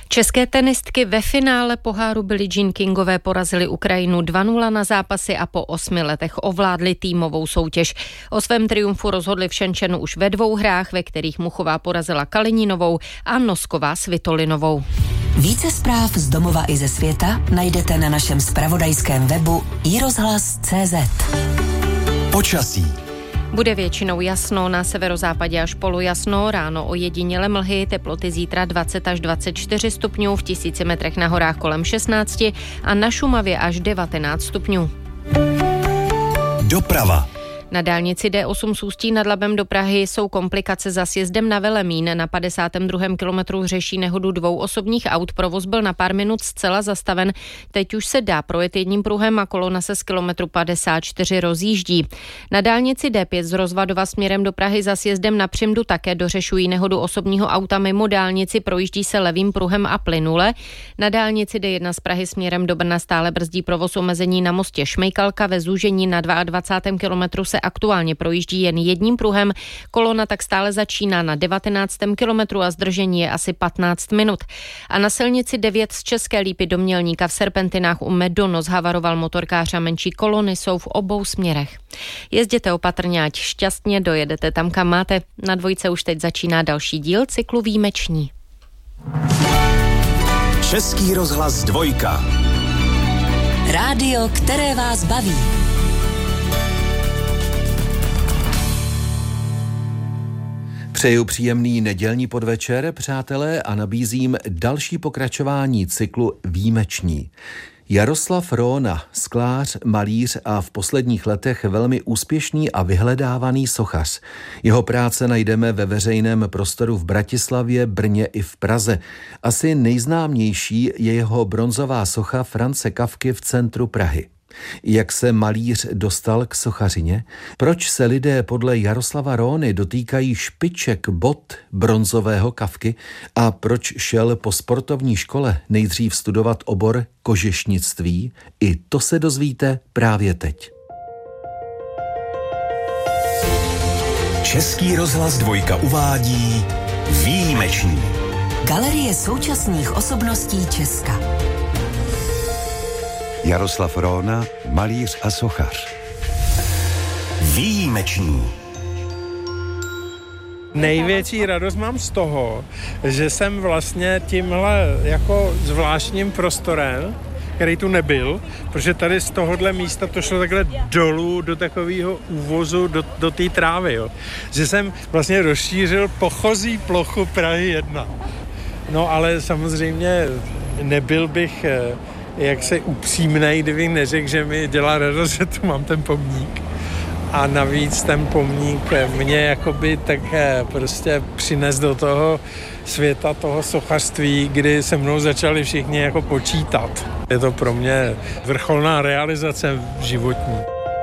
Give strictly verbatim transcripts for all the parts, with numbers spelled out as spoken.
České tenistky ve finále poháru Billie Jean Kingové porazily Ukrajinu dva nula na zápasy a po osmi letech ovládly týmovou soutěž. O svém triumfu rozhodli v Šenčenu už ve dvou hrách, ve kterých Muchová porazila Kalininovou a Nosková Svitolinovou. Více zpráv z domova i ze světa najdete na našem zpravodajském webu i rozhlas tečka cé zet. Počasí. Bude většinou jasno, na severozápadě až polojasno, ráno ojediněle mlhy, teploty zítra dvacet až dvacet čtyři stupňů, v tisíci metrech na horách kolem šestnáct a na Šumavě až devatenáct stupňů. Doprava. Na dálnici D osm z Ústí nad Labem do Prahy jsou komplikace za sjezdem na Velemín. Na padesátém druhém kilometru řeší nehodu dvou osobních aut. Provoz byl na pár minut zcela zastaven. Teď už se dá projet jedním pruhem a kolona se z kilometru padesát čtyři rozjíždí. Na dálnici D pět z Rozvadova směrem do Prahy za sjezdem na Přimdu také dořešují nehodu osobního auta mimo dálnici, projíždí se levým pruhem a plynule. Na dálnici D jedna z Prahy směrem do Brna stále brzdí provoz omezení na mostě Šmejkalka, ve zúžení na dvacátém druhém kilometru se aktuálně projíždí jen jedním pruhem, kolona tak stále začíná na devatenáctém kilometru a zdržení je asi patnáct minut. A na silnici devět z České Lípy do Mělníka v Serpentinách u Medono zhavaroval motorkář a menší kolony jsou v obou směrech. Jezděte opatrně, ať šťastně dojedete tam, kam máte. Na dvojce už teď začíná další díl cyklu Výjimeční. Český rozhlas dvojka. Rádio, které vás baví. Přeju příjemný nedělní podvečer, přátelé, a nabízím další pokračování cyklu Výjimeční. Jaroslav Róna, sklář, malíř a v posledních letech velmi úspěšný a vyhledávaný sochař. Jeho práce najdeme ve veřejném prostoru v Bratislavě, Brně i v Praze. Asi nejznámější je jeho bronzová socha Franze Kafky v centru Prahy. Jak se malíř dostal k sochařině? Proč se lidé podle Jaroslava Róny dotýkají špiček bot bronzového Kafky? A proč šel po sportovní škole nejdřív studovat obor kožešnictví? I to se dozvíte právě teď. Český rozhlas dvojka uvádí Výjimeční. Galerie současných osobností Česka. Jaroslav Róna, malíř a sochař. Výjimeční. Největší radost mám z toho, že jsem vlastně tímhle jako zvláštním prostorem, který tu nebyl, protože tady z tohohle místa to šlo takhle dolů do takového úvozu, do, do té trávy, jo. Že jsem vlastně rozšířil pochozí plochu Prahy jedna. No ale samozřejmě nebyl bych jak se upřímnej, kdybych neřekl, že mi dělá radost, že tu mám ten pomník. A navíc ten pomník mě jakoby tak prostě přines do toho světa toho sochařství, kdy se mnou začali všichni jako počítat. Je to pro mě vrcholná realizace životní.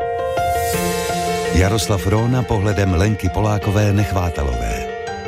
Jaroslav Róna pohledem Lenky Polákové Nechvátalové.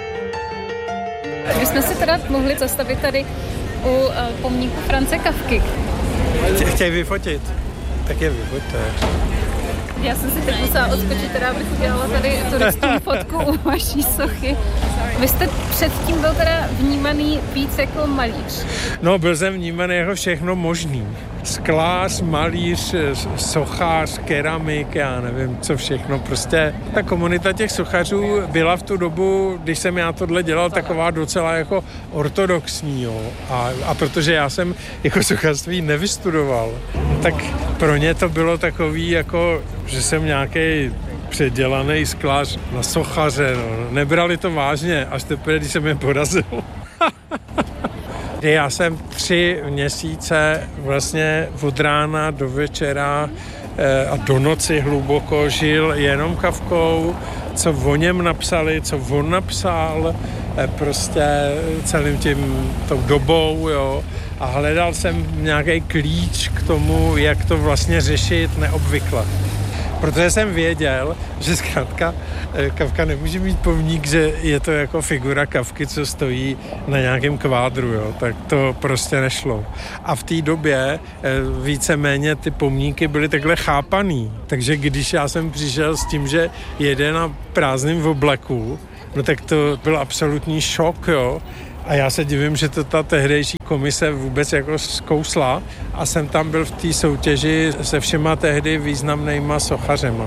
My jsme si teda mohli zastavit tady u uh, pomníku Franze Kafky. Chtěj vyfotit? Tak je vyfoťte. Já jsem si teď musela odskočit, teda abych udělala tady turistní fotku u vaší sochy. Vy jste předtím byl teda vnímaný víc jako malíř. No, byl jsem vnímaný jako všechno možný. Sklář, malíř, sochař, keramik, já nevím, co všechno. Prostě ta komunita těch sochařů byla v tu dobu, když jsem já tohle dělal, taková docela jako ortodoxní, jo. A, a protože já jsem jako sochařství nevystudoval, tak pro ně to bylo takový jako, že jsem nějaký předělaný sklář na sochaře, no. Nebrali to vážně, až teprve, když jsem je porazil. Já jsem tři měsíce vlastně od rána do večera a do noci hluboko žil jenom Kafkou, co o něm napsali, co on napsal, prostě celým tím tou dobou, jo. A hledal jsem nějaký klíč k tomu, jak to vlastně řešit neobvykle. Protože jsem věděl, že zkrátka Kafka nemůže mít pomník, že je to jako figura Kafky, co stojí na nějakém kvádru, jo, tak to prostě nešlo. A v té době víceméně ty pomníky byly takhle chápaný. Takže když já jsem přišel s tím, že jede na prázdném oblaku, no tak to byl absolutní šok, jo. A já se divím, že to ta tehdejší komise vůbec jako zkousla a jsem tam byl v té soutěži se všema tehdy významnýma sochařema.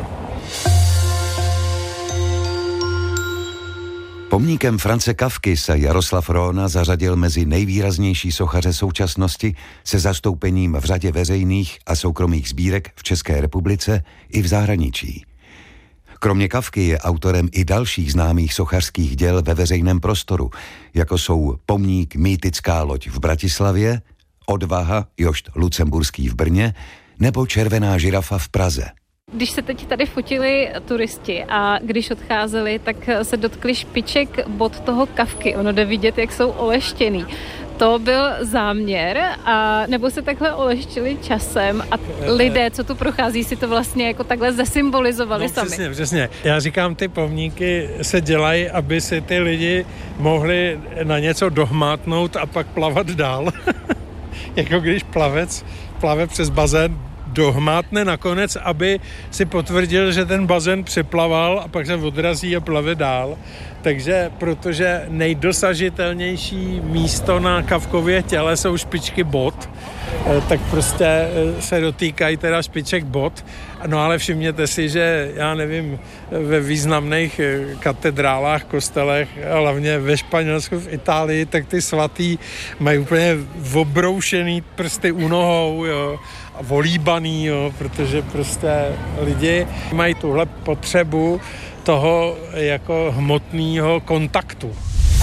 Pomníkem Franze Kafky se Jaroslav Róna zařadil mezi nejvýraznější sochaře současnosti se zastoupením v řadě veřejných a soukromých sbírek v České republice i v zahraničí. Kromě Kafky je autorem i dalších známých sochařských děl ve veřejném prostoru, jako jsou Pomník Mýtická loď v Bratislavě, Odvaha Jošt Lucemburský v Brně nebo Červená žirafa v Praze. Když se teď tady fotili turisti a když odcházeli, tak se dotkli špiček bod toho Kafky. Ono jde vidět, jak jsou oleštěný. To byl záměr, a nebo se takhle oleštili časem a lidé, co tu prochází, si to vlastně jako takhle zasymbolizovali no, sami. Přesně, přesně. Já říkám, ty pomníky se dělají, aby si ty lidi mohli na něco dohmátnout a pak plavat dál. Jako když plavec plave přes bazén, dohmátne nakonec, aby si potvrdil, že ten bazén přeplaval a pak se odrazí a plave dál. Takže protože nejdosažitelnější místo na Kafkově těle jsou špičky bot, tak prostě se dotýkají teda špiček bot. No ale všimněte si, že já nevím, ve významných katedrálách, kostelech, hlavně ve Španělsku, v Itálii, tak ty svatý mají úplně obroušený prsty u nohou, jo, a volíbaný, jo, protože prostě lidi mají tuhle potřebu toho jako hmotného kontaktu.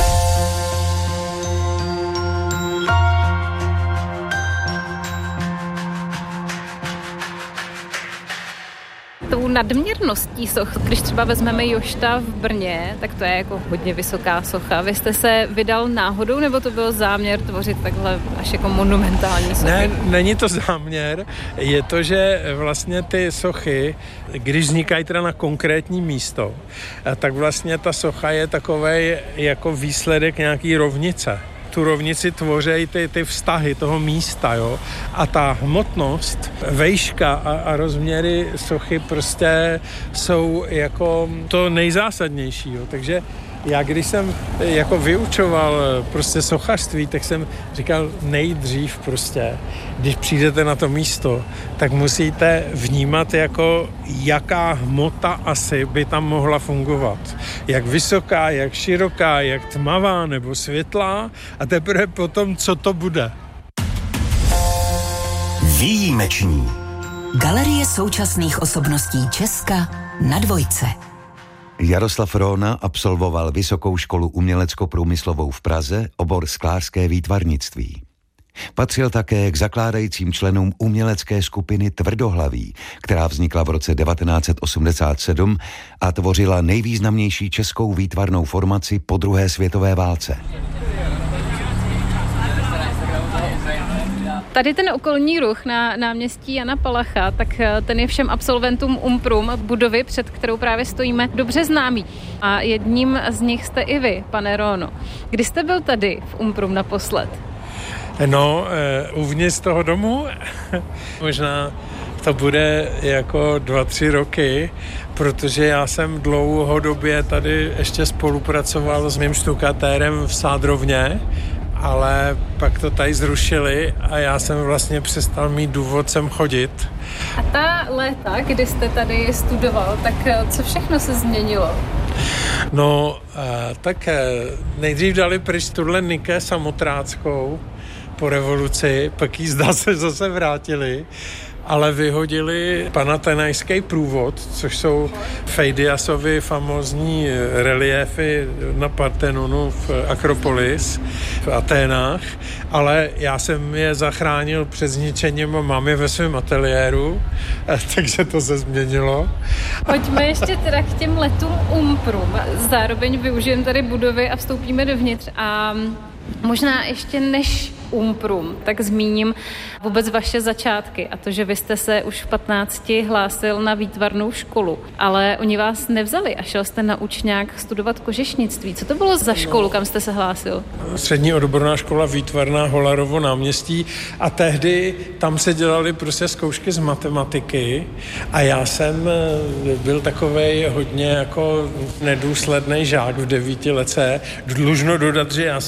Tou nadměrností soch, když třeba vezmeme Jošta v Brně, tak to je jako hodně vysoká socha. Vy jste se vydal náhodou, nebo to byl záměr tvořit takhle až jako monumentální sochy? Ne, není to záměr, je to, že vlastně ty sochy, když vznikají teda na konkrétní místo, tak vlastně ta socha je takovej jako výsledek nějaký rovnice. Tu rovnici tvoří ty, ty vztahy toho místa, jo. A ta hmotnost, vejška a, a rozměry sochy prostě jsou jako to nejzásadnější, jo. Takže já když jsem jako vyučoval prostě sochařství, tak jsem říkal nejdřív prostě, když přijdete na to místo, tak musíte vnímat jako jaká hmota asi by tam mohla fungovat. Jak vysoká, jak široká, jak tmavá nebo světlá a teprve potom, co to bude. Výjimeční. Galerie současných osobností Česka na Dvojce. Jaroslav Róna absolvoval Vysokou školu umělecko-průmyslovou v Praze, obor sklářské výtvarnictví. Patřil také k zakládajícím členům umělecké skupiny Tvrdohlaví, která vznikla v roce devatenáct set osmdesát sedm a tvořila nejvýznamnější českou výtvarnou formaci po druhé světové válce. Tady ten okolní ruch na náměstí Jana Palacha, tak ten je všem absolventům Umprum, budovy, před kterou právě stojíme, dobře známý. A jedním z nich jste i vy, pane Róno. Kdy jste byl tady v Umprum naposled? No, uh, uvnitř toho domu možná to bude jako dva, tři roky, protože já jsem dlouhodobě tady ještě spolupracoval s mým štukatérem v Sádrovně, ale pak to tady zrušili a já jsem vlastně přestal mít důvod sem chodit. A ta léta, kdy jste tady studoval, tak co všechno se změnilo? No, tak nejdřív dali pryč tuhle Niké Samotráckou po revoluci, pak jí zdá se zase vrátili, ale vyhodili Panatenajský průvod, což jsou Fejdiasovy famózní reliéfy na Partenonu v Akropolis v Aténách, ale já jsem je zachránil před zničením a mám je ve svém ateliéru, takže to se změnilo. Pojďme ještě teda k těm letům Umprum. Zároveň využijeme tady budovy a vstoupíme dovnitř a možná ještě než Umprum, tak zmíním vůbec vaše začátky a to, že vy jste se už v patnácti hlásil na výtvarnou školu, ale oni vás nevzali a šel jste na učňák studovat kožešnictví. Co to bylo za školu, kam jste se hlásil? Střední odborná škola výtvarná Holarovo náměstí a tehdy tam se dělaly prostě zkoušky z matematiky a já jsem byl takovej hodně jako nedůsledný žák v devíti lece. Dlužno dodat, že já jsem teda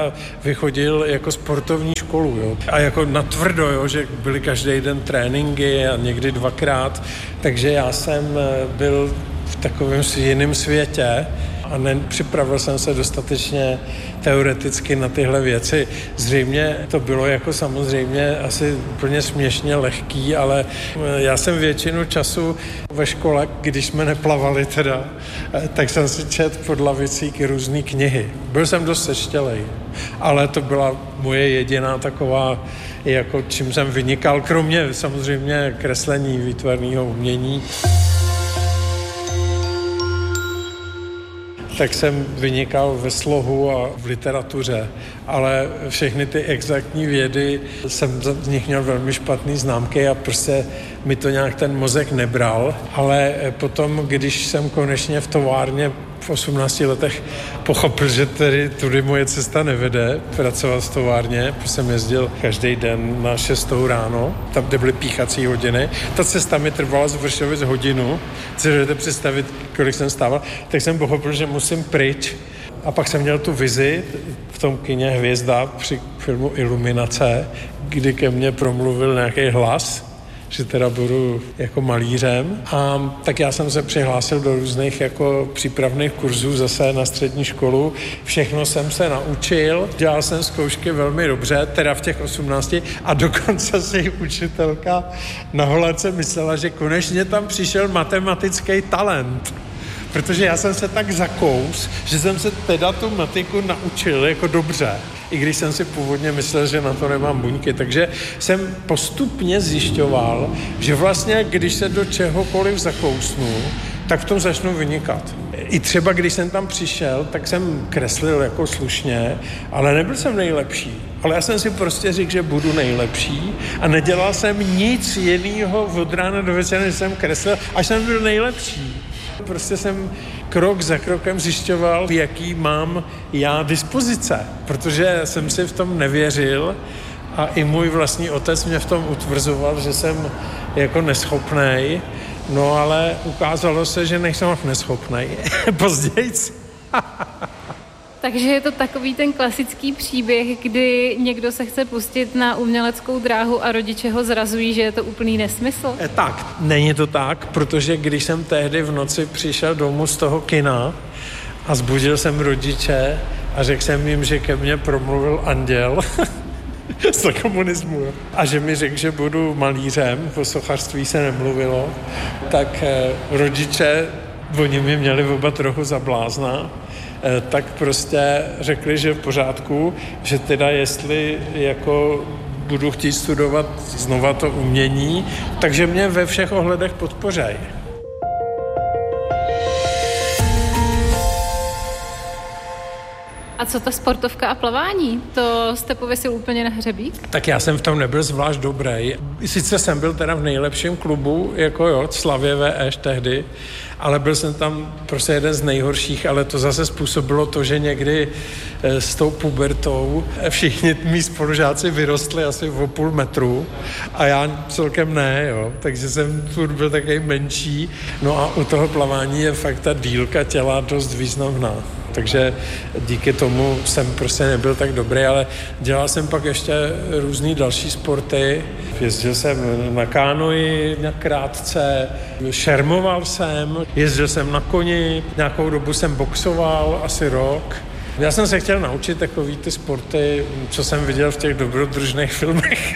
a vychodil jako sportovní školu. Jo. A jako natvrdo, jo, že byly každý den tréninky a někdy dvakrát. Takže já jsem byl v takovém jiném světě a nepřipravil jsem se dostatečně teoreticky na tyhle věci. Zřejmě to bylo jako samozřejmě asi úplně směšně lehký, ale já jsem většinu času ve škole, když jsme neplavali teda, tak jsem si četl pod lavicí různý knihy. Byl jsem dost seštělej, ale to byla moje jediná taková, jako čím jsem vynikal, kromě samozřejmě kreslení, výtvarného umění. Tak jsem vynikal ve slohu a v literatuře, ale všechny ty exaktní vědy jsem z nich měl velmi špatný známky a prostě mi to nějak ten mozek nebral, ale potom, když jsem konečně v továrně v osmnácti letech pochopil, že tedy tudy moje cesta nevede, pracovat v továrně, protože jsem jezdil každý den na šestou ráno, tam, kde byly píchací hodiny. Ta cesta mi trvala z Vršovic hodinu, si můžete představit, kolik jsem stával, tak jsem pochopil, že musím pryč. A pak jsem měl tu vizi v tom kině Hvězda při filmu Iluminace, kdy ke mně promluvil nějaký hlas, že teda budu jako malířem. A tak já jsem se přihlásil do různých jako přípravných kurzů zase na střední školu. Všechno jsem se naučil, dělal jsem zkoušky velmi dobře, teda v těch osmnácti a dokonce si učitelka na Holerce myslela, že konečně tam přišel matematický talent. Protože já jsem se tak zakous, že jsem se teda tu matiku naučil jako dobře. I když jsem si původně myslel, že na to nemám buňky. Takže jsem postupně zjišťoval, že vlastně, když se do čehokoliv zakousnu, tak v tom začnu vynikat. I třeba, když jsem tam přišel, tak jsem kreslil jako slušně, ale nebyl jsem nejlepší. Ale já jsem si prostě řekl, že budu nejlepší a nedělal jsem nic jiného od rána do večera, než jsem kreslil, až jsem byl nejlepší. Prostě jsem krok za krokem zjišťoval, jaký mám já dispozice, protože jsem si v tom nevěřil a i můj vlastní otec mě v tom utvrzoval, že jsem jako neschopnej, no ale ukázalo se, že nejsem neschopnej. Později. Takže je to takový ten klasický příběh, kdy někdo se chce pustit na uměleckou dráhu a rodiče ho zrazují, že je to úplný nesmysl? E, tak, není to tak, protože když jsem tehdy v noci přišel domů z toho kina a zbudil jsem rodiče a řekl jsem jim, že ke mně promluvil anděl z komunismu a že mi řekl, že budu malířem, o sochařství se nemluvilo, tak eh, rodiče, oni mě měli oba trochu za blázna, tak prostě řekli, že v pořádku, že teda jestli jako budu chtít studovat znova to umění, takže mě ve všech ohledech podpořej. A co ta sportovka a plavání? To jste pověsil úplně na hřebík? Tak já jsem v tom nebyl zvlášť dobrý. Sice jsem byl teda v nejlepším klubu, jako jo, Slavě V Š tehdy, ale byl jsem tam prostě jeden z nejhorších, ale to zase způsobilo to, že někdy s tou pubertou všichni mý spolužáci vyrostli asi o půl metru a já celkem ne, jo. Takže jsem furt byl takový menší. No a u toho plavání je fakt ta dílka těla dost významná. Takže díky tomu jsem prostě nebyl tak dobrý, ale dělal jsem pak ještě různý další sporty. Jezdil jsem na kánoji krátce, šermoval jsem, jezdil jsem na koni, nějakou dobu jsem boxoval, asi rok. Já jsem se chtěl naučit takový ty sporty, co jsem viděl v těch dobrodružných filmech.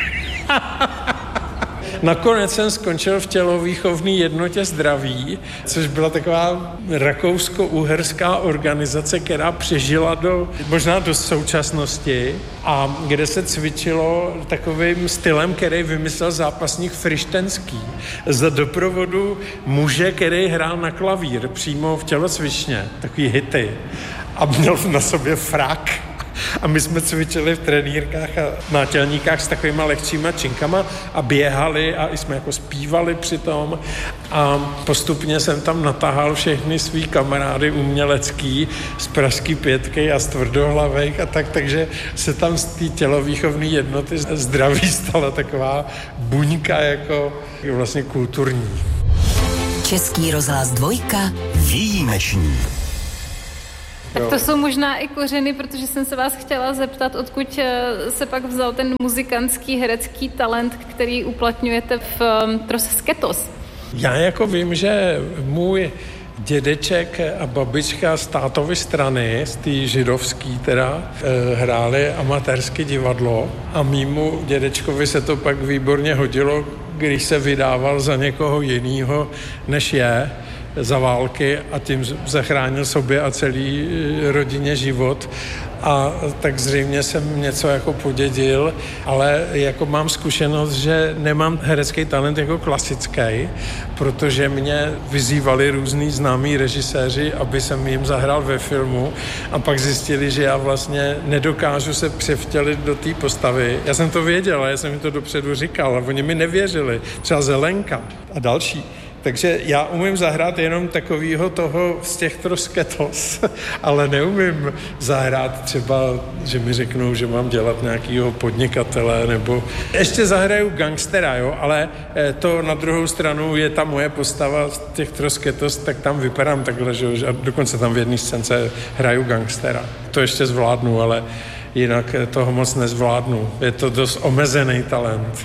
Nakonec jsem skončil v tělovýchovné jednotě Zdraví, což byla taková rakousko-uherská organizace, která přežila do, možná do současnosti a kde se cvičilo takovým stylem, který vymyslel zápasník Frištenský za doprovodu muže, který hrál na klavír přímo v tělocvičně, takový hity a měl na sobě frak. A my jsme cvičili v trenýrkách a nátělníkách s takovýma lehčíma činkama a běhali a i jsme jako zpívali přitom a postupně jsem tam natahal všechny svý kamarády umělecký z Pražský pětky a z Tvrdohlavejch a tak, takže se tam z té tělovýchovné jednoty Zdraví stala taková buňka jako vlastně kulturní. Český rozhlas dvojka. Výjimeční. Tak to jsou možná i kořeny, protože jsem se vás chtěla zeptat, odkud se pak vzal ten muzikantský, herecký talent, který uplatňujete v Trose Sketos. Já jako vím, že můj dědeček a babička z tátovy strany, z té židovský teda, hráli amatérské divadlo a mýmu dědečkovi se to pak výborně hodilo, když se vydával za někoho jinýho, než je, za války, a tím zachránil sobě a celý rodině život. A tak zřejmě jsem něco jako podědil, ale jako mám zkušenost, že nemám herecký talent jako klasický, protože mě vyzývali různý známí režiséři, aby jsem jim zahrál ve filmu, a pak zjistili, že já vlastně nedokážu se převtělit do té postavy. Já jsem to věděl, já jsem jim to dopředu říkal, a oni mi nevěřili. Třeba Zelenka a další. Takže já umím zahrát jenom takovýho toho z těch Trosketos, ale neumím zahrát třeba, že mi řeknou, že mám dělat nějakýho podnikatele, nebo ještě zahraju gangstera, jo, ale to na druhou stranu je ta moje postava z těch Trosketos, tak tam vypadám takhle, že a dokonce tam v jedné scénce hraju gangstera. To ještě zvládnu, ale jinak toho moc nezvládnu. Je to dost omezený talent.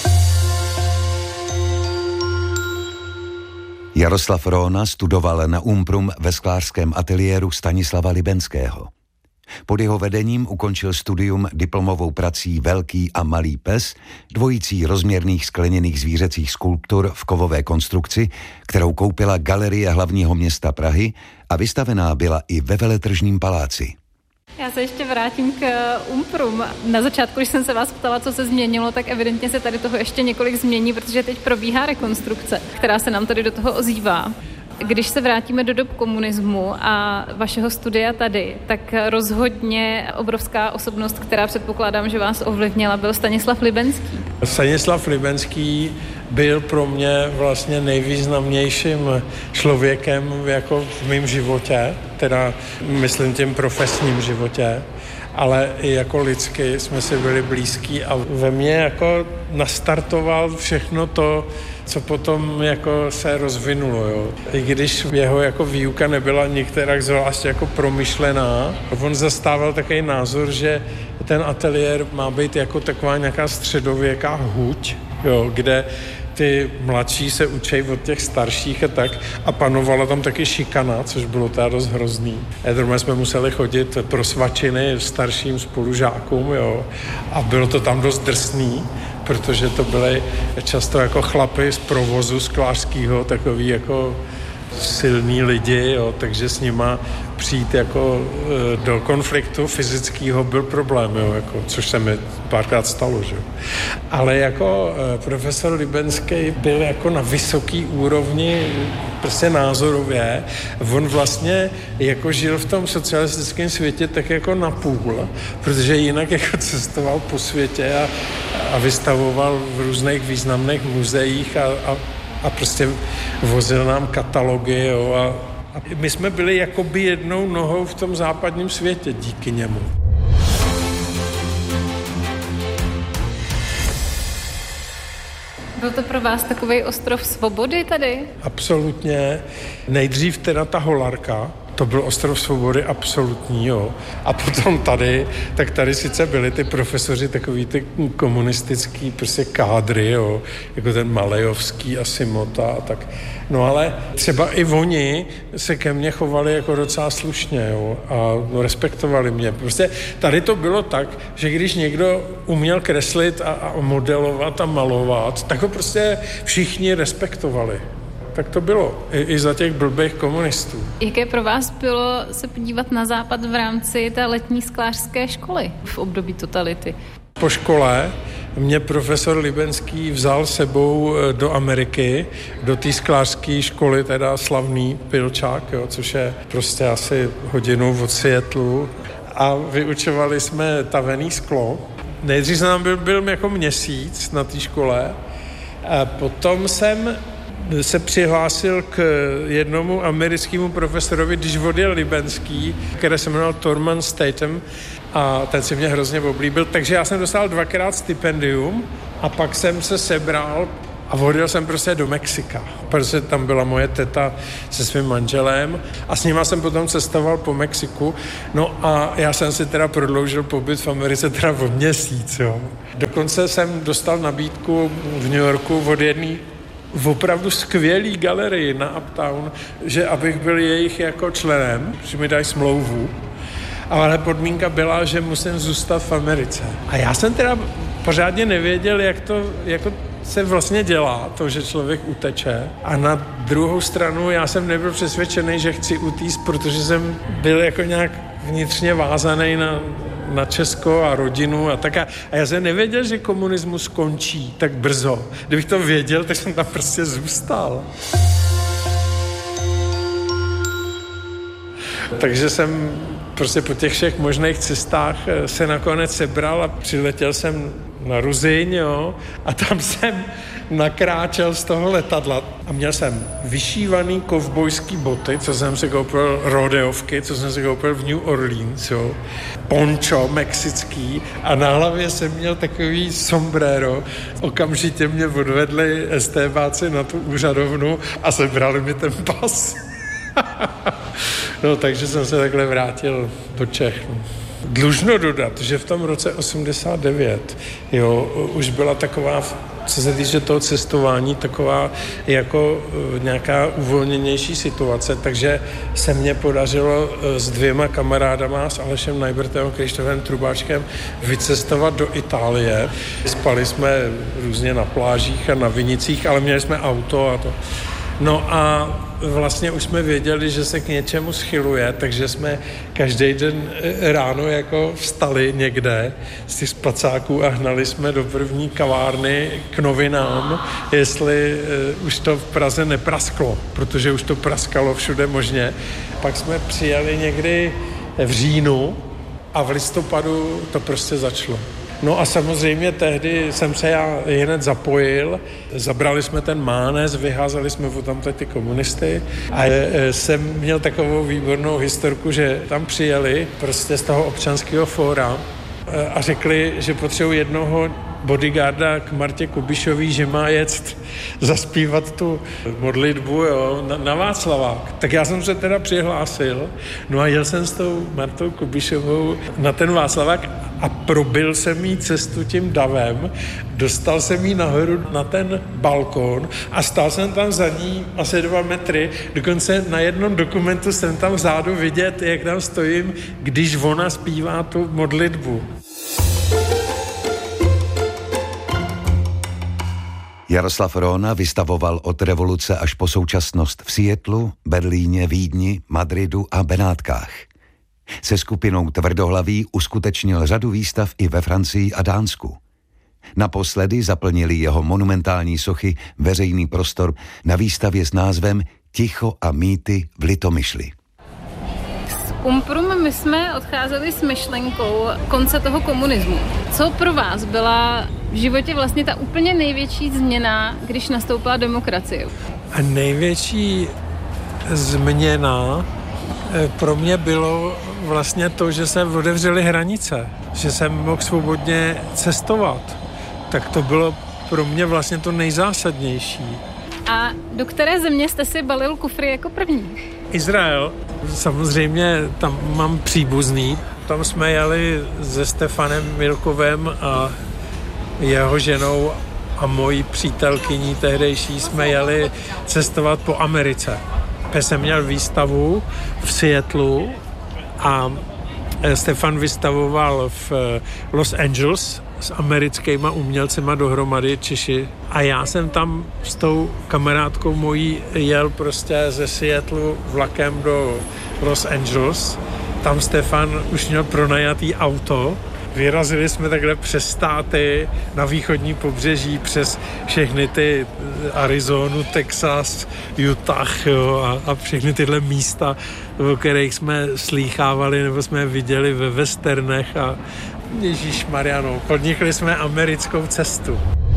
Jaroslav Róna studoval na Umprum ve sklářském ateliéru Stanislava Libenského. Pod jeho vedením ukončil studium diplomovou prací Velký a malý pes, dvojicí rozměrných skleněných zvířecích skulptur v kovové konstrukci, kterou koupila Galerie hlavního města Prahy a vystavená byla i ve Veletržním paláci. Já se ještě vrátím k Umprum. Na začátku, když jsem se vás ptala, co se změnilo, tak evidentně se tady toho ještě několik změní, protože teď probíhá rekonstrukce, která se nám tady do toho ozývá. Když se vrátíme do dob komunismu a vašeho studia tady, tak rozhodně obrovská osobnost, která předpokládám, že vás ovlivnila, byl Stanislav Libenský. Stanislav Libenský byl pro mě vlastně nejvýznamnějším člověkem jako v mém životě, teda myslím tím profesním životě, ale i jako lidsky jsme si byli blízký a ve mně jako nastartoval všechno to, co potom jako se rozvinulo, jo. I když jeho jako výuka nebyla některak zvlášť jako promyšlená, on zastával takový názor, že ten ateliér má být jako taková nějaká středověká huť, jo, kde ty mladší se učí od těch starších a tak, a panovala tam taky šikana, což bylo teda dost hrozný. Edrme jsme museli chodit pro svačiny starším spolužákům, jo, a bylo to tam dost drsný, protože to byly často jako chlapy z provozu sklářského, takový jako silní lidi, jo, takže s nima přijít jako do konfliktu fyzického byl problém, jo, jako, což se mi párkrát stalo. Že? Ale jako profesor Libenský byl jako na vysoký úrovni prostě názorově. On vlastně jako žil v tom socialistickém světě tak jako na půl, protože jinak jako cestoval po světě a, a vystavoval v různých významných muzeích a, a a prostě vozil nám katalogy, jo, a, a my jsme byli jakoby jednou nohou v tom západním světě díky němu. Byl to pro vás takový ostrov svobody tady? Absolutně. Nejdřív teda ta Holarka, to byl ostrov svobody absolutní, jo. A potom tady, tak tady sice byli ty profesoři, takový ty komunistický prostě kádry, jo, jako ten Malejovský a Simota a tak. No ale třeba i oni se ke mně chovali jako docela slušně, jo, a no, respektovali mě. Prostě tady to bylo tak, že když někdo uměl kreslit a, a modelovat a malovat, tak ho prostě všichni respektovali. Tak to bylo. I, i za těch blbých komunistů. Jaké pro vás bylo se podívat na západ v rámci té letní sklářské školy v období totality? Po škole mě profesor Libenský vzal sebou do Ameriky, do té sklářské školy, teda slavný Pilčák, jo, což je prostě asi hodinu od Seattlu. A vyučovali jsme tavený sklo. Nejdřív jsem tam byl, byl jako měsíc na té škole. A potom jsem se přihlásil k jednomu americkému profesorovi, když odjel Libenský, který se jmenoval Thurman Statham, a ten si mě hrozně oblíbil, takže já jsem dostal dvakrát stipendium a pak jsem se sebral A odjel jsem prostě do Mexika, protože tam byla moje teta se svým manželem a s nima jsem potom cestoval po Mexiku. No a já jsem si teda prodloužil pobyt v Americe teda o měsíc, jo. Dokonce jsem dostal nabídku v New Yorku od jedné opravdu skvělý galerii na Uptown, že abych byl jejich jako členem, že mi dají smlouvu, ale podmínka byla, že musím zůstat v Americe. A já jsem teda pořádně nevěděl, jak to jako se vlastně dělá, to, že člověk uteče. A na druhou stranu já jsem nebyl přesvědčený, že chci utíct, protože jsem byl jako nějak vnitřně vázaný na, na Česko a rodinu a tak. A já jsem nevěděl, že komunismus skončí tak brzo. Kdybych to věděl, tak jsem tam prostě zůstal. Takže jsem prostě po těch všech možných cestách se nakonec sebral a přiletěl jsem na Ruzyň, jo, a tam jsem nakráčel z toho letadla a měl jsem vyšívaný kovbojský boty, co jsem si koupil, rodeovky, co jsem si koupil v New Orleans, jo, poncho mexický a na hlavě jsem měl takový sombrero. Okamžitě mě odvedli estébáci na tu úřadovnu a sebrali mi ten pas. No, takže jsem se takhle vrátil do Čech. No. Dlužno dodat, že v tom roce osmdesát devět, jo, už byla taková, co se týče toho cestování, taková jako nějaká uvolněnější situace, takže se mně podařilo s dvěma kamarádama, s Alešem Najbrtem a Krištofem Trubáčkem, vycestovat do Itálie. Spali jsme různě na plážích a na vinicích, ale měli jsme auto a to. No a vlastně už jsme věděli, že se k něčemu schyluje, takže jsme každý den ráno jako vstali někde z těch spacáků a hnali jsme do první kavárny k novinám, jestli uh, už to v Praze neprasklo, protože už to praskalo všude možně. Pak jsme přijeli někdy v říjnu a v listopadu to prostě začalo. No a samozřejmě tehdy jsem se já hned zapojil, zabrali jsme ten Mánes, vyházeli jsme tam ty komunisty a jsem měl takovou výbornou historku, že tam přijeli prostě z toho občanského fóra a řekli, že potřebují jednoho bodyguarda k Martě Kubišový, že má jet zaspívat tu modlitbu, jo, na, na Václavák. Tak já jsem se teda přihlásil, no a jel jsem s tou Martou Kubišovou na ten Václavák a probil jsem jí cestu tím davem, dostal jsem jí nahoru na ten balkón a stál jsem tam za ní asi dva metry, dokonce na jednom dokumentu jsem tam vzadu vidět, jak tam stojím, když ona zpívá tu modlitbu. Jaroslav Róna vystavoval od revoluce až po současnost v Seattlu, Berlíně, Vídni, Madridu a Benátkách. Se skupinou Tvrdohlaví uskutečnil řadu výstav i ve Francii a Dánsku. Naposledy zaplnili jeho monumentální sochy veřejný prostor na výstavě s názvem Ticho a mýty v Litomyšli. Umprum my jsme odcházeli s myšlenkou konce toho komunismu. Co pro vás byla v životě vlastně ta úplně největší změna, když nastoupila demokracie? A největší změna pro mě bylo vlastně to, že se otevřely hranice, že jsem mohl svobodně cestovat. Tak to bylo pro mě vlastně to nejzásadnější. A do které země jste si balil kufry jako první? Izrael. Samozřejmě tam mám příbuzný. Tam jsme jeli se Stefanem Milkovem a jeho ženou a mojí přítelkyní tehdejší jsme jeli cestovat po Americe. Já jsem měl výstavu v Seattlu a Stefan vystavoval v Los Angeles s americkýma umělcima dohromady, Češi. A já jsem tam s tou kamarádkou mojí jel prostě ze Seattlu vlakem do Los Angeles. Tam Stefan už měl pronajatý auto. Vyrazili jsme takhle přes státy na východní pobřeží, přes všechny ty Arizonu, Texas, Utah, jo, a, a všechny tyhle místa, o kterých jsme slýchávali nebo jsme viděli ve westernech a ježišmarja, no, podnikli jsme americkou cestu.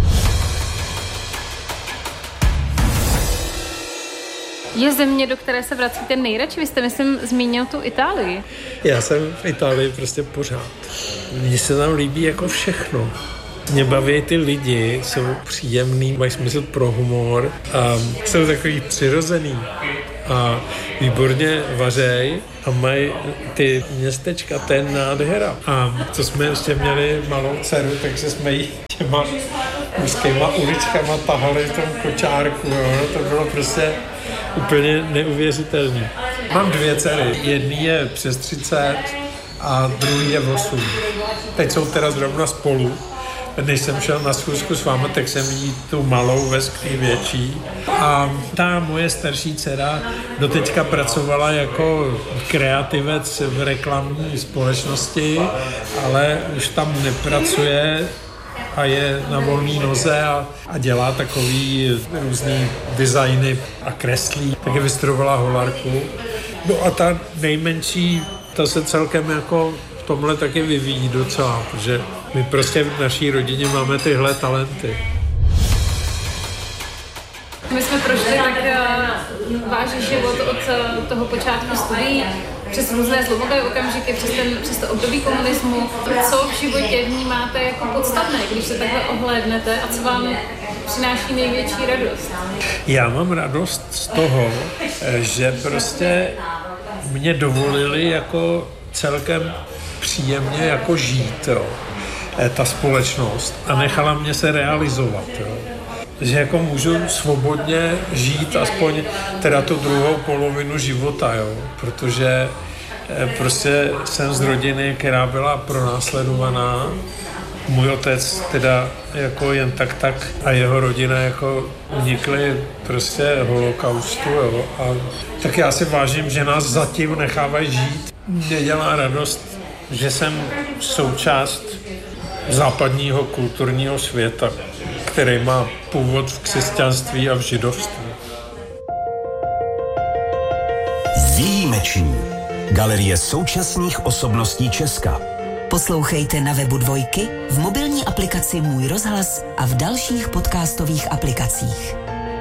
Je země, do které se vracíte nejradši? Vy jste, myslím, zmínil tu Itálii. Já jsem v Itálii prostě pořád. Mně se tam líbí jako všechno. Mě baví ty lidi, jsou příjemný, mají smysl pro humor a jsou takový přirozený a výborně vařej a mají ty městečka, ten nádhera. A co jsme ještě měli malou dceru, takže jsme jí těma úzkýma uličkama tahali v tom kočárku, jo. To bylo prostě úplně neuvěřitelné. Mám dvě dcery, jedný je přes třicet a druhý je osm. Teď jsou teda zrovna spolu. Než jsem šel na schůzku s vámi, tak jsem jí tu malou vez k té větší. A ta moje starší dcera doteďka pracovala jako kreativec v reklamní společnosti, ale už tam nepracuje a je na volné noze a, a dělá takový různý designy a kreslí. Taky vystudovala holarku. No a ta nejmenší, ta se celkem jako v tomhle taky vyvíjí docela, protože my prostě v naší rodině máme tyhle talenty. My jsme prošli tak uh, váš život od uh, toho počátku studií, přes různé zlomové okamžiky, přes, ten, přes to období komunismu. Co v životě vnímáte jako podstatné, když se takhle ohlédnete a co vám přináší největší radost? Já mám radost z toho, že prostě mě dovolili jako celkem příjemně jako žít, jo, ta společnost a nechala mě se realizovat, jo. Že jako můžu svobodně žít aspoň teda tu druhou polovinu života, jo, protože prostě jsem z rodiny, která byla pronásledovaná. Můj otec teda jako jen tak tak a jeho rodina jako unikli prostě holokaustu, jo, a tak já si vážím, že nás zatím nechávají žít. Mě dělá radost, že jsem součást západního kulturního světa, který má původ v křesťanství a v židovství. Výjimeční. Galerie současných osobností Česka. Poslouchejte na webu Dvojky, v mobilní aplikaci Můj rozhlas a v dalších podcastových aplikacích.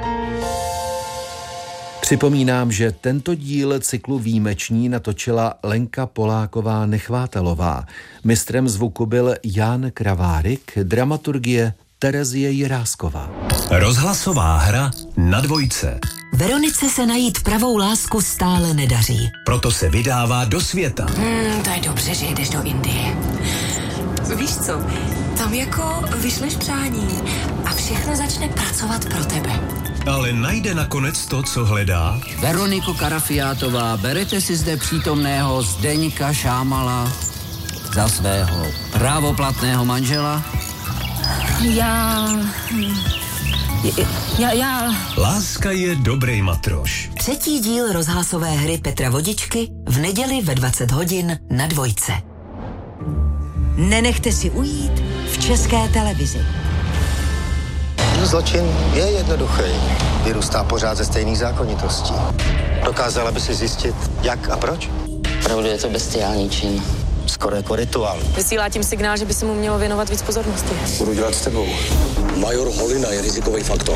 Připomínám, že tento díl cyklu Výjimeční natočila Lenka Poláková-Nechvátalová. Mistrem zvuku byl Jan Kravárik, dramaturgie Terezie Jirásková. Rozhlasová hra na Dvojce. Veronice se najít pravou lásku stále nedaří. Proto se vydává do světa. Hmm, to je dobře, že jdeš do Indie. Víš co, tam jako vyšleš přání a všechno začne pracovat pro tebe. Ale najde nakonec to, co hledá. Veroniko Karafiátová, berete si zde přítomného Zdeňka Šámala za svého právoplatného manžela? Já... Já, já... Láska je dobrý matroš. Třetí díl rozhlasové hry Petra Vodičky v neděli ve dvacet hodin na Dvojce. Nenechte si ujít v České televizi. Zločin je jednoduchý. Vyrůstá pořád ze stejných zákonitostí. Dokázala by si zjistit, jak a proč? Opravdu je to bestiální čin. Skoro jako rituál. Vysílá tím signál, že by se mu mělo věnovat víc pozornosti. Budu dělat s tebou. Major Holina je rizikový faktor.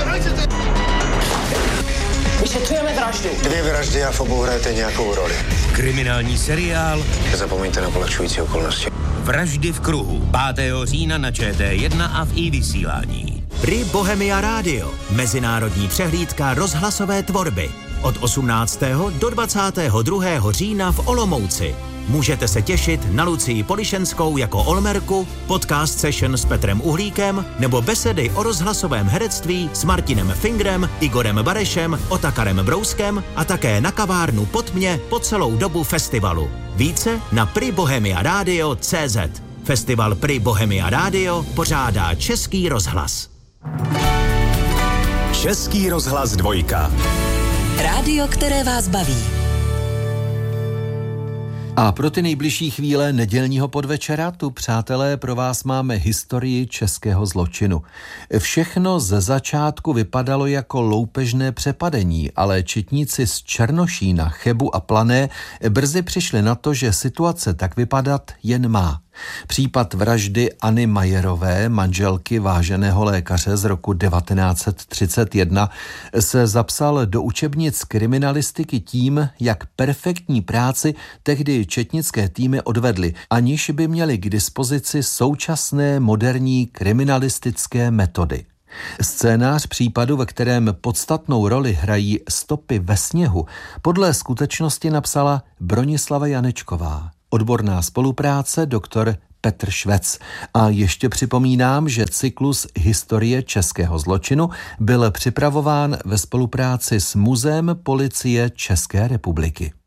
Vyšetřujeme vraždu. Dvě vraždy a v obou hrajete nějakou roli. Kriminální seriál. Nezapomeňte na polehčující okolnosti. Vraždy v kruhu. pátého října na Č T jedna a v i vysílání. Pri Bohemia Radio. Mezinárodní přehlídka rozhlasové tvorby. Od osmnáctého do dvacátého druhého října v Olomouci. Můžete se těšit na Lucii Polišenskou jako Olmerku, podcast session s Petrem Uhlíkem nebo besedy o rozhlasovém herectví s Martinem Fingrem, Igorem Barešem, Otakarem Brouskem a také na kavárnu Pod mě po celou dobu festivalu. Více na pri bohemia radio tečka cé zet. Festival Pri Bohemia Radio pořádá Český rozhlas. Český rozhlas Dvojka. Rádio, které vás baví. A pro ty nejbližší chvíle nedělního podvečera tu, přátelé, pro vás máme historii českého zločinu. Všechno ze začátku vypadalo jako loupežné přepadení, ale četníci z Černošína, Chebu a Plané brzy přišli na to, že situace tak vypadat jen má. Případ vraždy Anny Majerové, manželky váženého lékaře z roku devatenáct set třicet jedna, se zapsal do učebnic kriminalistiky tím, jak perfektní práci tehdy četnické týmy odvedly, aniž by měli k dispozici současné moderní kriminalistické metody. Scénář případu, ve kterém podstatnou roli hrají stopy ve sněhu, podle skutečnosti napsala Bronislava Janečková. Odborná spolupráce doktor Petr Švec. A ještě připomínám, že cyklus Historie českého zločinu byl připravován ve spolupráci s Muzeem policie České republiky.